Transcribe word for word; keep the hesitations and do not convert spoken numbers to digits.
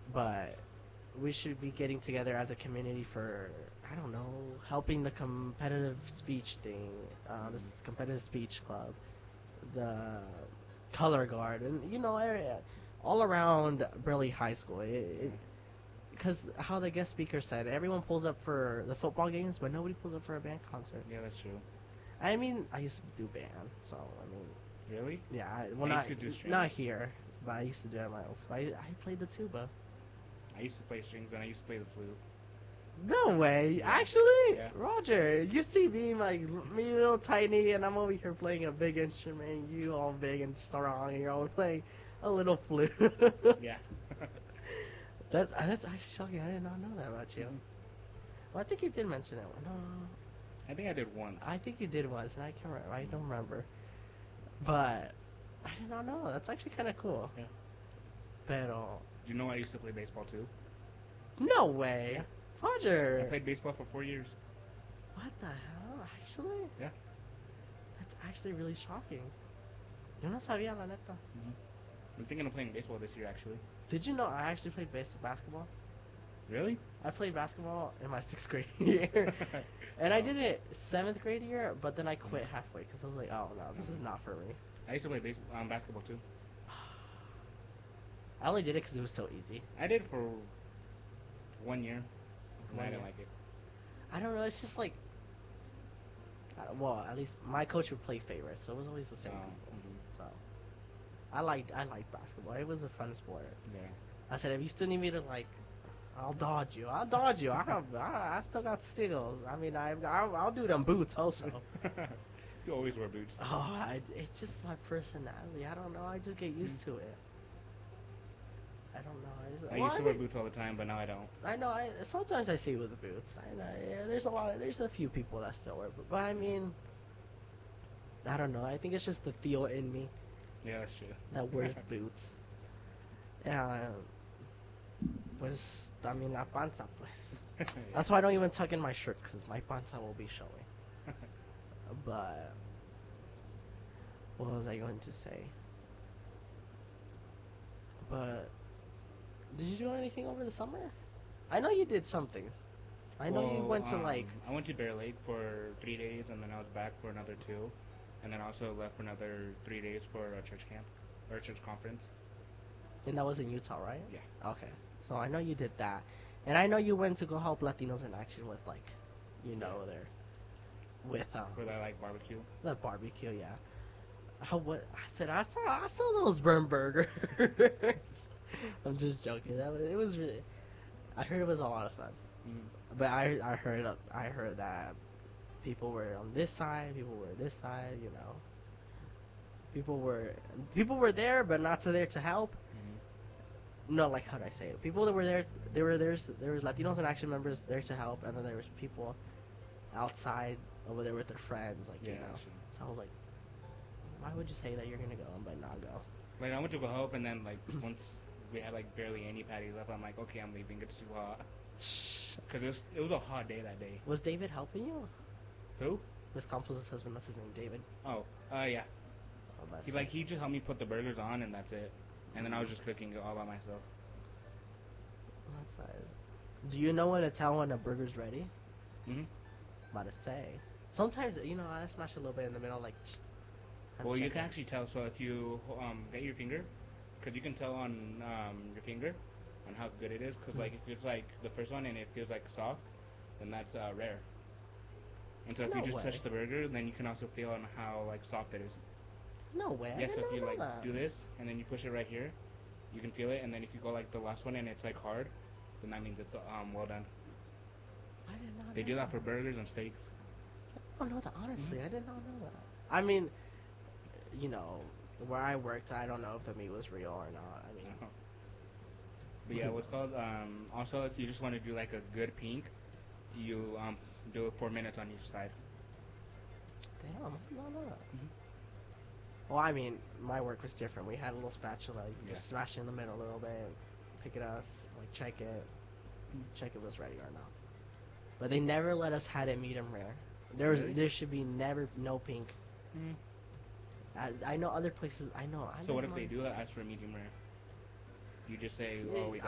but we should be getting together as a community for I don't know, helping the competitive speech thing. Uh, this is competitive speech club, the color guard, and you know, area all around Burley High School. It, it, because how the guest speaker said, everyone pulls up for the football games, but nobody pulls up for a band concert. Yeah, that's true. I mean, I used to do band, so I mean, Really? yeah. I, well, I not used to do strings. not here, but I used to do it at my own school. I, I played the tuba. I used to play strings and I used to play the flute. No way, Yeah. actually, Yeah. Roger. You see me like me little tiny, and I'm over here playing a big instrument. You all big and strong, and you're all playing a little flute. Yeah. That's that's actually shocking. I did not know that about you. Well, I think you did mention it. No, I think I did once. I think you did once, and I can't. Remember. I don't remember. But I did not know. That's actually kind of cool. Yeah. Pero Do you know I used to play baseball too? no way, Yeah. Roger. I played baseball for four years. What the hell? Actually? Yeah. That's actually really shocking. Yo no sabía, la neta. I'm thinking of playing baseball this year, actually. Did you know I actually played base- basketball? Really? I played basketball in my sixth grade year. And I did it seventh grade year, but then I quit halfway because I was like, oh no, this is not for me. I used to play base- um, basketball too. I only did it because it was so easy. I did for one year. And I One didn't year. like it. I don't know, it's just like, uh, well, at least my coach would play favorites, so it was always the same Oh, people. mhm. So I liked I liked basketball. It was a fun sport. Yeah. I said, if you still need me to like, I'll dodge you. I'll dodge you. I have, I, I still got steals. I mean, I, I'll, I'll do them boots also. You always wear boots. Oh, I, it's just my personality. I don't know. I just get used to it. I don't know. I, just, I well, used to I wear mean, boots all the time, but now I don't. I know. I sometimes I see with the boots. I know. Yeah, there's a lot. Of, there's a few people that still wear boots, but I mean, I don't know. I think it's just the Theo in me Yeah, that's true. that wears boots. Yeah. Pues también la panza, pues. Yeah. That's why I don't even tuck in my shirt because my panza will be showing. But what was I going to say? But did you do anything over the summer? I know you did some things. I know you Well, went to um, like. I went to Bear Lake for three days, and then I was back for another two, and then I also left for another three days for a church camp or a church conference. And that was in Utah, right? Yeah. Okay. So I know you did that. And I know you went to go help Latinos in Action with like, you know, their with um For that like barbecue. the barbecue, yeah. How what I said I saw I saw those burn burgers. I'm just joking. That was, it was really I heard it was a lot of fun. Mm. But I I heard I heard that people were on this side, people were this side, you know. People were people were there but not to there to help. Mhm. No, like how do I say it? People that were there, there were there's there was Latinos and Action members there to help, and then there was people outside over there with their friends, like Yeah. you know. that's true. So I was like, why would you say that you're gonna go but not go? Like I went to go help, and then like once we had like barely any patties left, I'm like, okay, I'm leaving. It's too hot. Cause it was it was a hot day that day. Was David helping you? Who? Miss Campos' husband, that's his name, David. Oh, uh, yeah. Oh, that's He like he just helped me put the burgers on, and that's it. And then I was just cooking it all by myself. that's nice. Do you know when to tell when a burger's ready? hmm About to say. Sometimes you know I smash a little bit in the middle, like. kinda Well, you check can it. actually tell. So if you um, get your finger, because you can tell on um, your finger on how good it is. Because like if it's like the first one and it feels like soft, then that's uh, rare. And so if No you just way. touch the burger, then you can also feel on how like soft it is. No way. I Yes, did so if not you know like that. do this and then you push it right here, you can feel it. And then if you go like the last one and it's like hard, then that means it's um, well done. I did not. They know do that for burgers and steaks. I don't know that honestly. I did not know that. I mean, you know, where I worked, I don't know if the meat was real or not. I mean, But yeah, what's called um, also if you just want to do like a good pink, you um, do it four minutes on each side. damn, I did not know that. Mhm. Well, I mean, my work was different. We had a little spatula. You Yeah. just smash it in the middle a little bit, pick it up, like check it, check it was ready or not. But they never let us had it medium rare. There was, Really? there should be never no pink. Mm. I, I know other places. I know. I So what know if they my- do ask for a medium rare? You just say, Yeah, "Oh, we